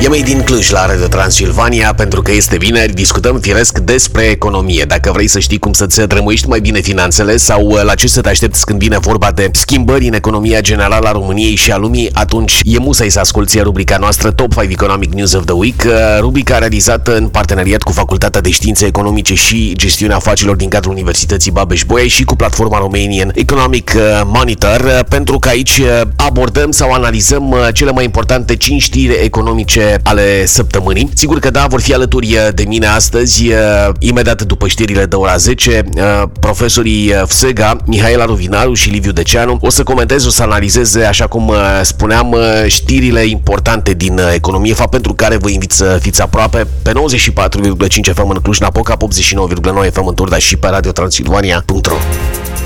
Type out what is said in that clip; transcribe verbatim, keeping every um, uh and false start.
E Made in Cluj la Radio Transilvania, pentru că este vineri, discutăm firesc despre economie. Dacă vrei să știi cum să-ți rămâiești mai bine finanțele sau la ce să te aștepți când vine vorba de schimbări în economia generală a României și a lumii, atunci e musai să asculti rubrica noastră Top cinci Economic News of the Week, rubrica realizată în parteneriat cu Facultatea de Științe Economice și Gestiunea Afacerilor din cadrul Universității Babeș-Bolyai și cu platforma Romanian Economic Monitor, pentru că aici abordăm sau analizăm cele mai importante cinci știri economice ale săptămânii. Sigur că da, vor fi alături de mine astăzi, imediat după știrile de ora zece, profesorii Fsega, Mihaela Rovinaru și Liviu Deceanu. O să comentez, o să analizeze, așa cum spuneam, știrile importante din economie, fapt pentru care vă invit să fiți aproape pe nouăzeci și patru virgulă cinci F M în Cluj-Napoca, optzeci și nouă virgulă nouă F M în Turda și pe radio transilvania punct ro.